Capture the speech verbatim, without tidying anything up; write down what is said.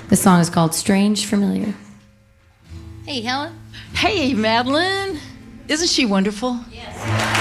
The song is called Strange Familiar. Hey, Helen. Hey, Madeline. Isn't she wonderful? Yes.